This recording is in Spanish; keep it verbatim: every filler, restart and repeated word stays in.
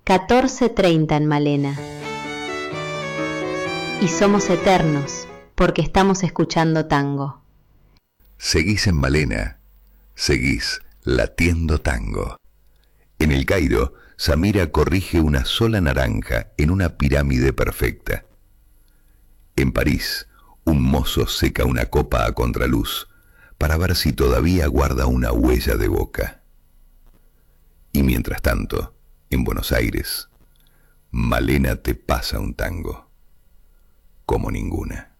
catorce treinta en Malena. Y somos eternos porque estamos escuchando tango. Seguís en Malena, seguís latiendo tango. En El Cairo, Samira corrige una sola naranja en una pirámide perfecta. En París, un mozo seca una copa a contraluz para ver si todavía guarda una huella de boca. Y mientras tanto, en Buenos Aires, Malena te pasa un tango como ninguna.